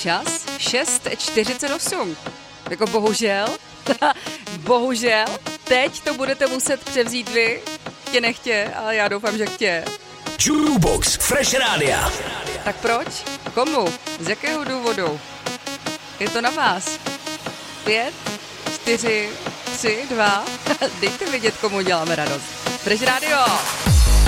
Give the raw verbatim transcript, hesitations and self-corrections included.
čas šest čtyřicet osm. Jako bohužel, bohužel, teď to budete muset převzít vy, chtě nechtě, ale já doufám, že chtě. Jukebox Fresh Radio. Tak proč? Komu? Z jakého důvodu? Je to na vás. Pět, čtyři, tři, dva. Dejte vidět, komu děláme radost. Fresh Radio.